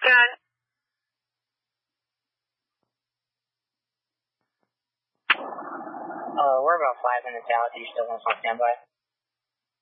Got it. We're about 5 minutes out. Do you still want us on standby?